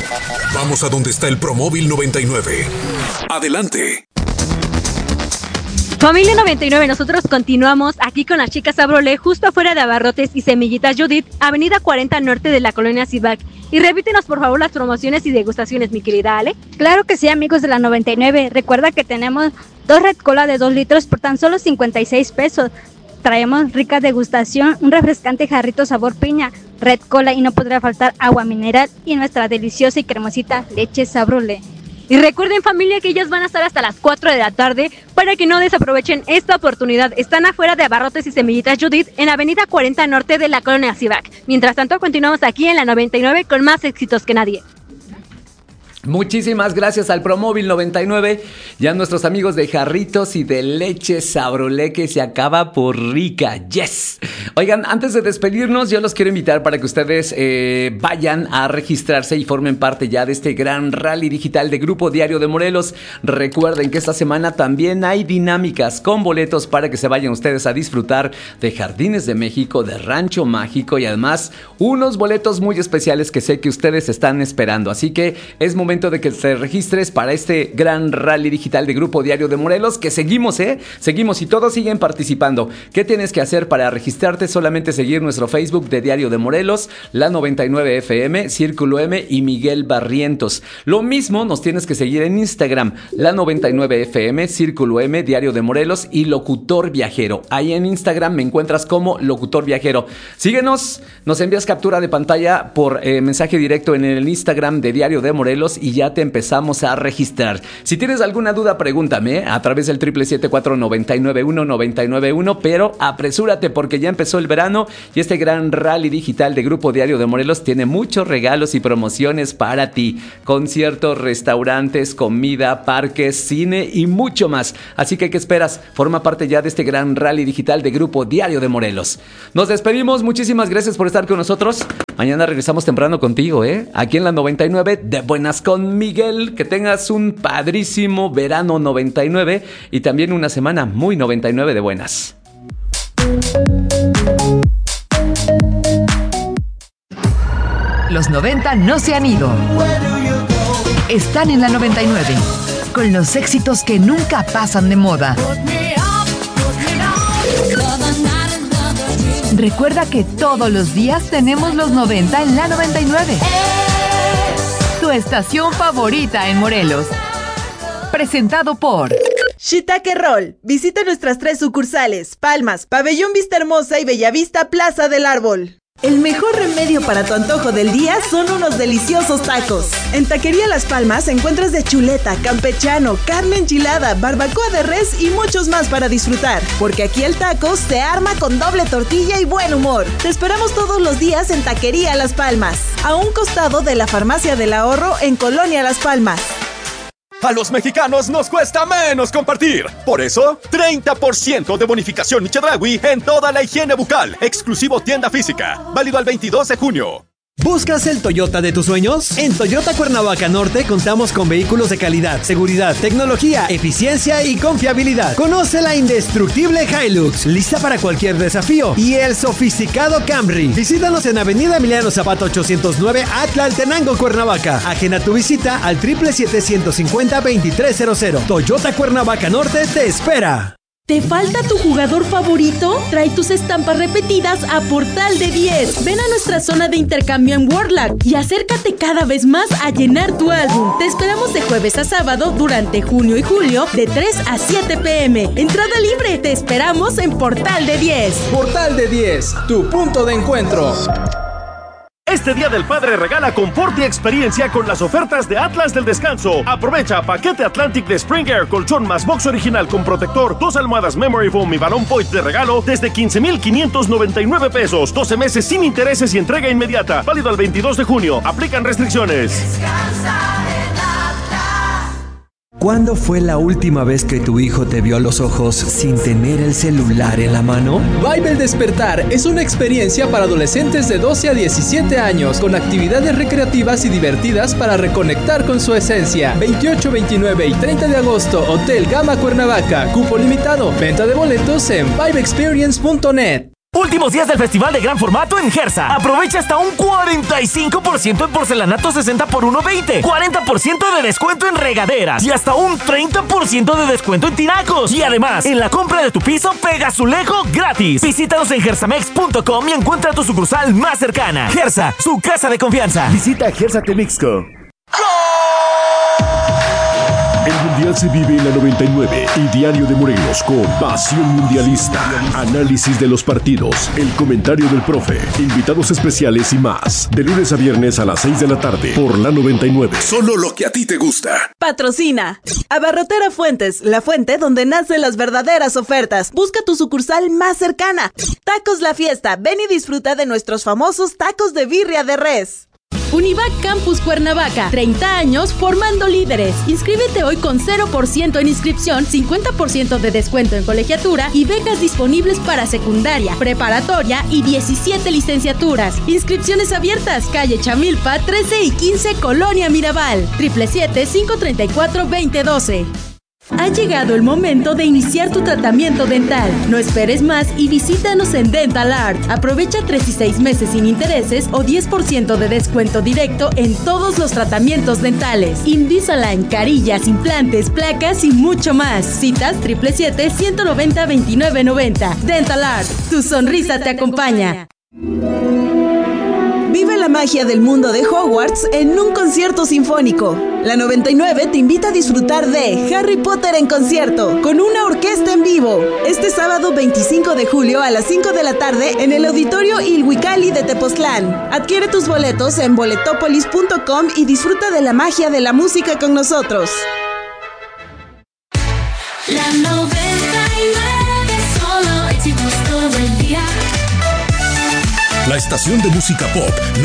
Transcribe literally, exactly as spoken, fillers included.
Vamos a donde está el Promóvil noventa y nueve. Adelante. Familia noventa y nueve, nosotros continuamos aquí con las chicas Abrolé, justo afuera de Abarrotes y Semillitas Judith, avenida cuarenta norte de la colonia Cibac. Y repítenos por favor las promociones y degustaciones, mi querida Ale. Claro que sí, amigos de la noventa y nueve. Recuerda que tenemos dos Red Cola de dos litros por tan solo cincuenta y seis pesos. Traemos rica degustación, un refrescante jarrito sabor piña, Red Cola y no podrá faltar agua mineral y nuestra deliciosa y cremosita leche Sabrolé. Y recuerden, familia, que ellas van a estar hasta las cuatro de la tarde para que no desaprovechen esta oportunidad. Están afuera de Abarrotes y Semillitas Judith en avenida cuarenta norte de la colonia Cibac. Mientras tanto, continuamos aquí en la noventa y nueve con más éxitos que nadie. Muchísimas gracias al Promóvil noventa y nueve y a nuestros amigos de Jarritos y de Leche Sabrolé, que se acaba por rica. ¡Yes! Oigan, antes de despedirnos, yo los quiero invitar para que ustedes eh, vayan a registrarse y formen parte ya de este gran rally digital de Grupo Diario de Morelos. Recuerden que esta semana también hay dinámicas con boletos para que se vayan ustedes a disfrutar de Jardines de México, de Rancho Mágico y además unos boletos muy especiales que sé que ustedes están esperando. Así que es momento de que te registres para este gran rally digital de Grupo Diario de Morelos, que seguimos, ¿eh? Seguimos y todos siguen participando. ¿Qué tienes que hacer para registrarte? Solamente seguir nuestro Facebook de Diario de Morelos, la noventa y nueve F M, Círculo M y Miguel Barrientos. Lo mismo nos tienes que seguir en Instagram, la noventa y nueve F M, Círculo M, Diario de Morelos y Locutor Viajero. Ahí en Instagram me encuentras como Locutor Viajero. Síguenos, nos envías captura de pantalla por eh, mensaje directo en el Instagram de Diario de Morelos y ya te empezamos a registrar. Si tienes alguna duda, pregúntame a través del triple siete cuatro nueve nueve uno nueve nueve uno, pero apresúrate porque ya empezó el verano y este gran rally digital de Grupo Diario de Morelos tiene muchos regalos y promociones para ti. Conciertos, restaurantes, comida, parques, cine y mucho más. Así que, ¿qué esperas? Forma parte ya de este gran rally digital de Grupo Diario de Morelos. Nos despedimos. Muchísimas gracias por estar con nosotros. Mañana regresamos temprano contigo, ¿eh? Aquí en la noventa y nueve de Buenas con Miguel. Que tengas un padrísimo verano noventa y nueve y también una semana muy noventa y nueve de buenas. Los noventa no se han ido. Están en la noventa y nueve con los éxitos que nunca pasan de moda. Recuerda que todos los días tenemos los noventa en la noventa y nueve. Tu estación favorita en Morelos. Presentado por Shiitake Roll. Visita nuestras tres sucursales: Palmas, Pabellón Vista Hermosa y Bellavista Plaza del Árbol. El mejor remedio para tu antojo del día son unos deliciosos tacos. En Taquería Las Palmas encuentras de chuleta, campechano, carne enchilada, barbacoa de res y muchos más para disfrutar. Porque aquí el taco se arma con doble tortilla y buen humor. Te esperamos todos los días en Taquería Las Palmas, a un costado de la Farmacia del Ahorro en Colonia Las Palmas. A los mexicanos nos cuesta menos compartir. Por eso, treinta por ciento de bonificación Chedraui en toda la higiene bucal. Exclusivo tienda física. Válido al veintidós de junio. ¿Buscas el Toyota de tus sueños? En Toyota Cuernavaca Norte contamos con vehículos de calidad, seguridad, tecnología, eficiencia y confiabilidad. Conoce la indestructible Hilux, lista para cualquier desafío, y el sofisticado Camry. Visítanos en Avenida Emiliano Zapata ochocientos nueve, Atlaltenango, Cuernavaca. Agenda tu visita al triple siete ciento cincuenta veintitrés cero cero. Toyota Cuernavaca Norte te espera. ¿Te falta tu jugador favorito? Trae tus estampas repetidas a Portal de diez. Ven a nuestra zona de intercambio en Worldlag y acércate cada vez más a llenar tu álbum. Te esperamos de jueves a sábado durante junio y julio de tres a siete pm. Entrada libre. Te esperamos en Portal de diez. Portal de diez, tu punto de encuentro. Este Día del Padre regala confort y experiencia con las ofertas de Atlas del Descanso. Aprovecha paquete Atlantic de Spring Air, colchón más box original con protector, dos almohadas Memory Foam y Balloon Point de regalo desde quince mil quinientos noventa y nueve pesos. doce meses sin intereses y entrega inmediata. Válido al veintidós de junio. Aplican restricciones. Descansa en Atlas. ¿Cuándo fue la última vez que tu hijo te vio a los ojos sin tener el celular en la mano? Vibe el Despertar es una experiencia para adolescentes de doce a diecisiete años con actividades recreativas y divertidas para reconectar con su esencia. veintiocho, veintinueve y treinta de agosto, Hotel Gama Cuernavaca. Cupo limitado. Venta de boletos en vibe experience punto net. Últimos días del Festival de Gran Formato en Gersa. Aprovecha hasta un cuarenta y cinco por ciento en porcelanato sesenta por uno veinte, cuarenta por ciento de descuento en regaderas y hasta un treinta por ciento de descuento en tinacos. Y además, en la compra de tu piso, pega azulejo gratis. Visítanos en gersamex punto com y encuentra tu sucursal más cercana. Gersa, su casa de confianza. Visita Gersa Temixco. El Mundial se vive en la noventa y nueve y Diario de Morelos con Pasión Mundialista. Análisis de los partidos, el comentario del profe, invitados especiales y más. De lunes a viernes a las seis de la tarde por la noventa y nueve. Solo lo que a ti te gusta. Patrocina Abarrotera Fuentes, la fuente donde nacen las verdaderas ofertas. Busca tu sucursal más cercana. Tacos La Fiesta, ven y disfruta de nuestros famosos tacos de birria de res. Univac Campus Cuernavaca, treinta años formando líderes. Inscríbete hoy con cero por ciento en inscripción, cincuenta por ciento de descuento en colegiatura y becas disponibles para secundaria, preparatoria y diecisiete licenciaturas. Inscripciones abiertas, calle Chamilpa, trece y quince, Colonia Mirabal. siete siete siete, cinco tres cuatro, dos cero uno dos. Ha llegado el momento de iniciar tu tratamiento dental. No esperes más y visítanos en Dental Art. Aprovecha tres y seis meses sin intereses o diez por ciento de descuento directo en todos los tratamientos dentales. Invisalign, carillas, implantes, placas y mucho más. Citas siete siete siete, uno nueve cero, dos nueve nueve cero. Dental Art, tu sonrisa te acompaña. Vive la magia del mundo de Hogwarts en un concierto sinfónico. La noventa y nueve te invita a disfrutar de Harry Potter en concierto, con una orquesta en vivo. Este sábado veinticinco de julio a las cinco de la tarde en el Auditorio Ilhuicali de Tepoztlán. Adquiere tus boletos en boletopolis punto com y disfruta de la magia de la música con nosotros. La noventa y nueve, solo éxitos todo el día. La estación de música pop